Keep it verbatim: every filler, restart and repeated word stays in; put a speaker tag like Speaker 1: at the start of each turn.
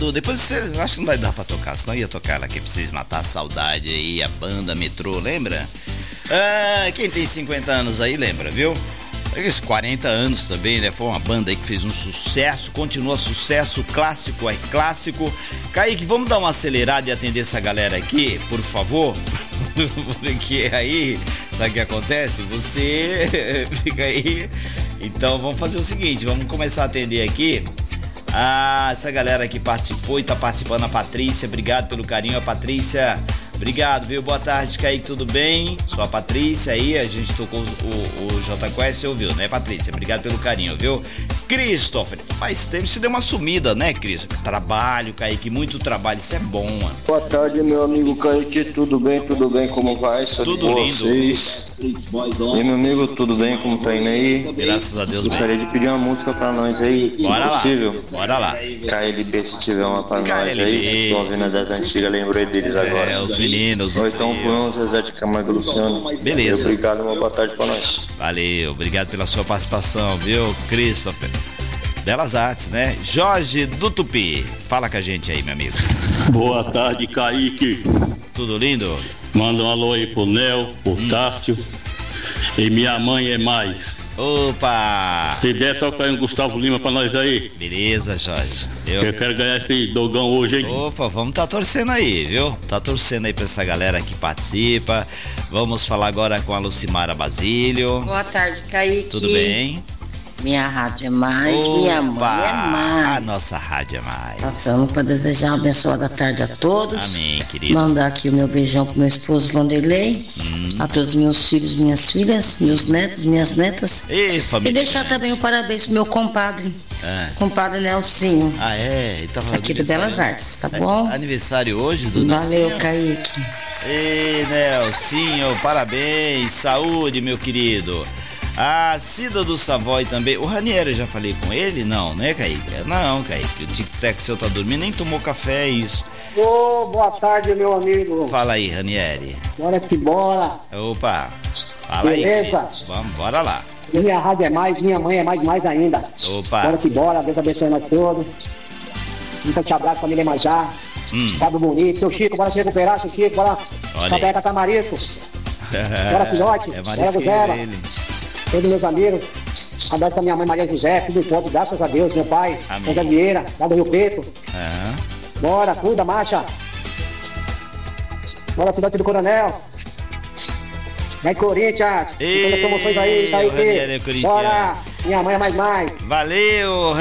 Speaker 1: Depois você, eu acho que não vai dar pra tocar, senão ia tocar ela aqui pra vocês matar a saudade aí, a banda Metrô, lembra? Ah, quem tem cinquenta anos aí lembra, viu? quarenta anos também, né? Foi uma banda aí que fez um sucesso, continua sucesso, clássico é clássico. Kaique, vamos dar uma acelerada e atender essa galera aqui, por favor? Porque aí, sabe o que acontece? Você fica aí. Então vamos fazer o seguinte, vamos começar a atender aqui. Ah, essa galera que participou e tá participando, a Patrícia, obrigado pelo carinho, a Patrícia. Obrigado, viu? Boa tarde, Kaique, tudo bem? Sou a Patrícia aí, a gente tocou o, o, o J Quest, você ouviu, né, Patrícia? Obrigado pelo carinho, viu? Christopher, faz tempo, você deu uma sumida, né, Cris? Trabalho, Kaique, muito trabalho, isso é bom, mano.
Speaker 2: Boa tarde, meu amigo Kaique, tudo bem, tudo bem, como vai? Só
Speaker 1: tudo lindo.
Speaker 2: Vocês? E meu amigo, tudo bem, como tá indo aí?
Speaker 1: Graças a Deus.
Speaker 2: Gostaria bem. de pedir uma música pra nós aí,
Speaker 1: bora
Speaker 2: se possível.
Speaker 1: Lá, bora lá.
Speaker 2: K L B, se tiver uma pra
Speaker 1: K L B.
Speaker 2: Nós aí, tô ouvindo das antigas, lembrei deles agora.
Speaker 1: É, os meninos.
Speaker 2: Ou então põe Zezé de Camargo e Luciano.
Speaker 1: Beleza.
Speaker 2: Obrigado, uma boa tarde pra nós.
Speaker 1: Valeu, obrigado pela sua participação, viu, Christopher? Belas Artes, né? Jorge do Tupi, fala com a gente aí, meu amigo.
Speaker 3: Boa tarde, Kaique.
Speaker 1: Tudo lindo?
Speaker 3: Manda um alô aí pro Nel, pro hum. Tássio. E minha mãe é mais.
Speaker 1: Opa!
Speaker 3: Se der, toca aí um Gustavo Lima pra nós aí.
Speaker 1: Beleza, Jorge. Eu,
Speaker 3: eu quero ganhar esse dogão hoje, hein?
Speaker 1: Opa, vamos tá torcendo aí, viu? Tá torcendo aí pra essa galera que participa. Vamos falar agora com a Lucimara Basílio.
Speaker 4: Boa tarde, Kaique.
Speaker 1: Tudo bem?
Speaker 4: Minha rádio é mais,
Speaker 1: Opa,
Speaker 4: minha mãe é mais.
Speaker 1: A nossa rádio é mais.
Speaker 4: Passando para desejar uma abençoada tarde a todos.
Speaker 1: Amém, querido.
Speaker 4: Mandar aqui o meu beijão pro meu esposo Vanderlei, hum. a todos os meus filhos, minhas filhas, meus netos, minhas netas.
Speaker 1: E, família,
Speaker 4: e deixar também o parabéns pro meu compadre, ah. compadre Nelsinho.
Speaker 1: Ah, é? Ele tava
Speaker 4: aqui do Belas Artes, tá bom?
Speaker 1: É aniversário hoje do
Speaker 4: Valeu,
Speaker 1: Nelsinho.
Speaker 4: Kaique.
Speaker 1: Ei, Nelsinho, parabéns, saúde, meu querido. A Cida do Savoy também. O Ranieri, eu já falei com ele? Não, né, Kaique? Não, Kaique. O tic-tac seu tá dormindo, nem tomou café, é isso.
Speaker 5: Ô, oh, boa tarde, meu amigo.
Speaker 1: Fala aí, Ranieri.
Speaker 5: Bora que bora.
Speaker 1: Opa, fala
Speaker 5: beleza.
Speaker 1: Aí. Vamos, bora lá.
Speaker 5: Minha rádio é mais, minha mãe é mais, mais ainda.
Speaker 1: Opa.
Speaker 5: Bora que bora, Deus abençoe nós todos. Um forte abraço, família Majá. Hum. Sábado bonito. Seu Chico, bora se recuperar, seu Chico, bora. Tapeca Tamarisco. Bora, filhote.
Speaker 1: É
Speaker 5: bora, Guzela. Todos meus amigos, abraço pra minha mãe Maria José, filho forte, graças a Deus, meu pai, Santa Vieira, lá do Rio Preto. Uhum. Bora, cuida, marcha. Bora, cidade do Coronel. Vem Corinthians, todas as promoções aí, tá aí. Bora, minha mãe é mais mais.
Speaker 1: Valeu,